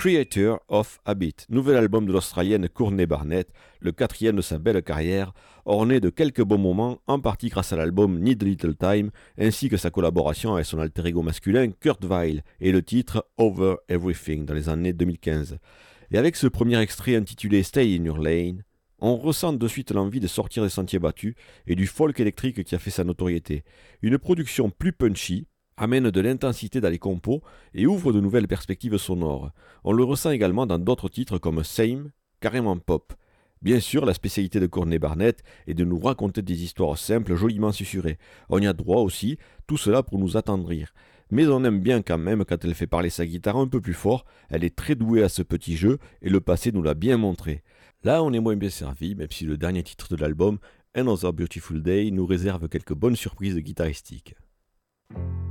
Creator of Habit, nouvel album de l'Australienne Courtney Barnett, le quatrième de sa belle carrière, orné de quelques bons moments, en partie grâce à l'album Need a Little Time, ainsi que sa collaboration avec son alter ego masculin Kurt Vile, et le titre Over Everything dans les années 2015. Et avec ce premier extrait intitulé Stay in Your Lane, on ressent de suite l'envie de sortir des sentiers battus et du folk électrique qui a fait sa notoriété. Une production plus punchy, amène de l'intensité dans les compos et ouvre de nouvelles perspectives sonores. On le ressent également dans d'autres titres comme Same, carrément pop. Bien sûr, la spécialité de Courtney Barnett est de nous raconter des histoires simples, joliment susurrées. On y a droit aussi, tout cela pour nous attendrir. Mais on aime bien quand même quand elle fait parler sa guitare un peu plus fort, elle est très douée à ce petit jeu et le passé nous l'a bien montré. Là, on est moins bien servi, même si le dernier titre de l'album, Another Beautiful Day, nous réserve quelques bonnes surprises guitaristiques.